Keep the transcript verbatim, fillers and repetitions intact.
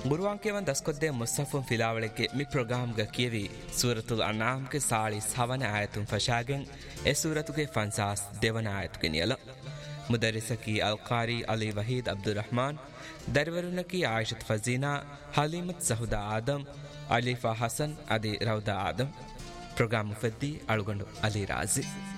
ಗುರುವಾನ್ Kevin ದಸ್ಕೊದ್ದೆ ಮುಸ್ತಫುನ್ ಫಿಲಾವಳಿಗೆ me ಪ್ರೋಗ್ರಾಮ್ಗ ಕಿಯವಿ ಸೂರತುಲ್ ಅನಾಮ್ಗೆ ಸಾಳಿ ಸವನ ಆಯತುನ್ ಫಶಾಗೆನ್ A ಸೂರತುಗೆ ಫನ್ಸಾಸ್ ದೇವನ ಆಯತುಗೆ ನಿಯಲ ಮುದರಿಸಕಿ ಅಲ್ಕಾರಿ ಅಲಿ ವಹೀದ್ ಅಬ್ದುರ್ರಹಮಾನ್ ದರ್ವರುನಕಿ ಆಯಿಷತ್ ಫಜೀನಾ ಹಲೀಮತ್ ಸಹುದಾ ಆದಮ್ ಅಲೀಫಾ ಹಸನ್ ಅದಿ ರೌದಾ Adam program ಮುಫದ್ದಿ ಅಳುಗೊಂಡು Ali ರಾಜಿ